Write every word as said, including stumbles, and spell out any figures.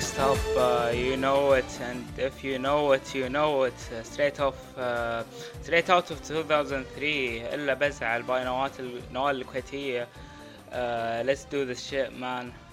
next up, uh, you know it, and if you know it, you know it. Uh, straight off, uh, straight out of two thousand three. إلا بزعل باي نوال نوال الكويتية. Uh, let's do this shit, man.